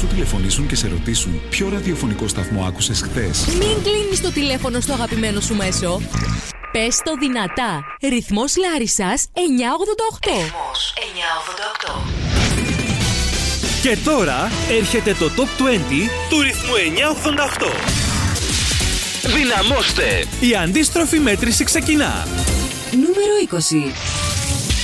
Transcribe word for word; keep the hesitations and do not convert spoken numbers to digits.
σου τηλεφωνήσουν και σε ρωτήσουν ποιο ραδιοφωνικό σταθμό άκουσες χθες. Μην κλείνεις το τηλέφωνο στο αγαπημένο σου μέσο. Πες το δυνατά. Ρυθμός Λάρισσας εννιακόσια ογδόντα οκτώ. Ρυθμός εννιακόσια ογδόντα οκτώ. Και τώρα έρχεται το Top είκοσι του ρυθμού εννιακόσια ογδόντα οκτώ. Δυναμώστε! Η αντίστροφη μέτρηση ξεκινά. Νούμερο είκοσι.